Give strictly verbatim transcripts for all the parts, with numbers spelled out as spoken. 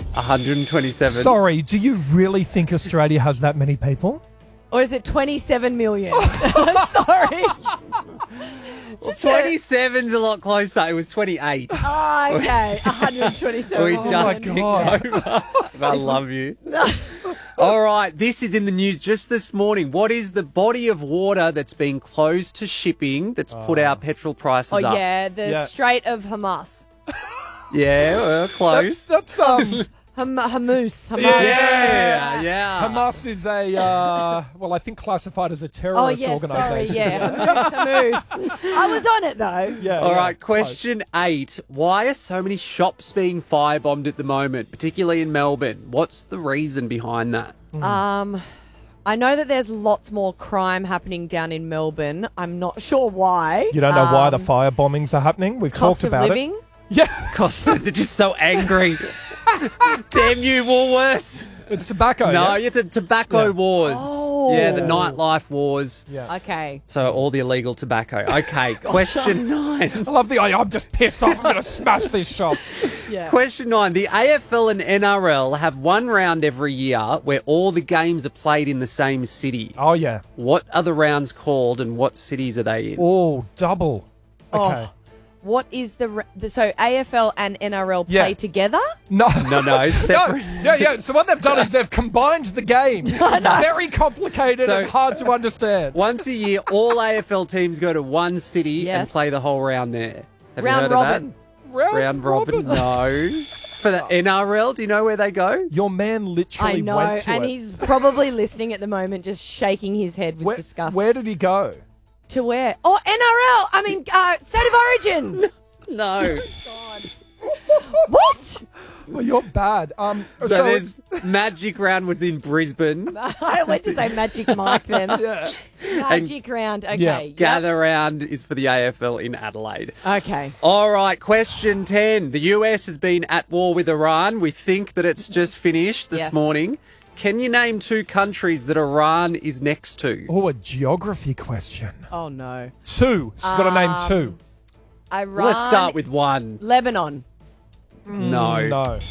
one hundred twenty-seven. Sorry, do you really think Australia has that many people? Or is it twenty-seven million? Sorry. Well, twenty-seven's a lot closer. It was twenty-eight. Oh, okay. one hundred twenty-seven. We Oh just my ticked God. over. I love you. All right, this is in the news just this morning. What is the body of water that's been closed to shipping that's put our petrol prices Oh, up? yeah. The Yeah. Strait of Hamas. Yeah, well, That's, close. that's um, Ham- Hamas. Hamas. Yeah, yeah. Hamas is a, uh, well, I think classified as a Oh, terrorist yeah, sorry. organisation. Yeah. Hamas. Hamas. I was on it, though. Yeah, All yeah, right, question eight. Why are so many shops being firebombed at the moment, particularly in Melbourne? What's the reason behind that? Um, I know that there's lots more crime happening down in Melbourne. I'm not sure why. You don't know why the Um, fire bombings are happening? We've cost talked of about living. it. Yeah, Costa, they're just so angry. Damn you, Woolworths. it's tobacco. No, yeah? it's a tobacco Yeah. wars. Oh. Yeah, the nightlife wars. Yeah. Okay. So all the illegal tobacco. Okay, question nine. I love the. I'm just pissed off. I'm going to smash this shop. Yeah. Question nine. The A F L and N R L have one round every year where all the games are played in the same city. Oh yeah. What are the rounds called and what cities are they in? Oh, double. Okay. Oh. What is the, re- the so A F L and N R L Yeah. play together? No. No, no, separate. No, yeah, yeah. So what they've done is they've combined the games. It's very complicated So- and hard to understand. Once a year, all A F L teams go to one city and Yes. play the whole round there. Have Round you heard robin. Of that? Round, Round robin? No. For the N R L, do you know where they go? Your man literally I know, went to and it. he's probably listening at the moment, just shaking his head with where, disgust. where did he go? To where? Oh, N R L. I mean, uh, State of Origin. No. What? Well, you're bad. Um, So, so there's Magic Round was in Brisbane. I went to say Magic Mike then. yeah. Magic Round. Okay. Yeah. Yep. Gather Round is for the A F L in Adelaide. Okay. All right, question ten. The U S has been at war with Iran. We think that it's just finished this Yes. morning. Can you name two countries that Iran is next to? Oh, a geography question. Oh no. Two. She's got to name Um, two. Iran. Let's start with one. Lebanon. No. No.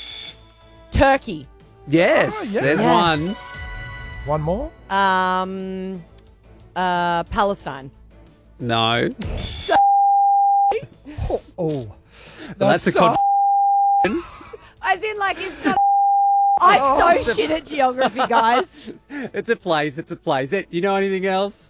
Turkey. Yes, Oh, yeah. there's Yes. one. One more. Um. Uh. Palestine. No. Oh, That's a con- As in, like, it's not. I'm Oh. so shit at geography, guys. It's a place. It's a place. Eh, Do you know anything else?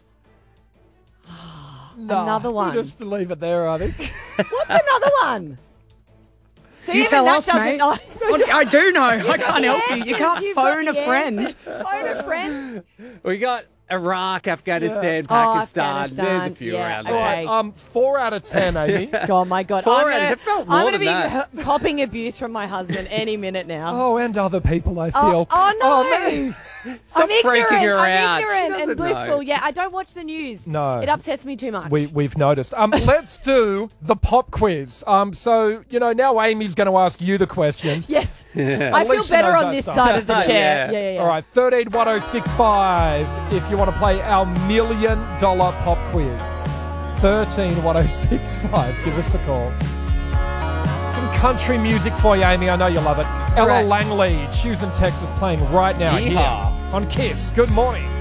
no. Another one. Just to leave it there, I think. What's another one? So You even tell that us, doesn't mate. know. Well, I do know. I You've got can't the help you. You answers. can't You've got phone a the friend. answers. Phone a friend. We got Iraq, Afghanistan, Oh, Pakistan. Afghanistan. There's a few Yeah, around okay. there. Right, um, four out of ten, Amy. Oh my god! Four I'm out of- gonna, it felt more I'm gonna than be that. h- copping abuse from my husband any minute now. Oh, and other people, I Oh, feel. oh, no! man. Stop I'm ignorant. freaking her I'm out. She ignorant doesn't and blissful. know. Yeah, I don't watch the news. No. It upsets me too much. We, we've noticed. Um, let's do the pop quiz. Um, so, you know, now Amy's going to ask you the questions. yes, I At feel least she better knows on that this stuff. side of the chair. Yeah. Yeah, yeah, yeah. All right, thirteen one oh six five if you want to play our million dollar pop quiz. thirteen one oh six five. Give us a call. Some country music for you, Amy. I know you love it. Ella Right. Langley, Houston, Texas, playing right now Yeehaw. here on Kiss. Good morning.